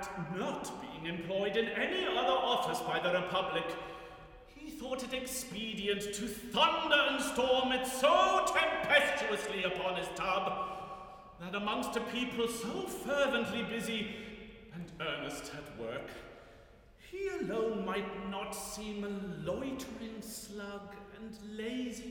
fact, not being employed in any other office by the Republic, he thought it expedient to thunder and storm it so tempestuously upon his tub, that amongst a people so fervently busy and earnest at work, he alone might not seem a loitering slug and lazy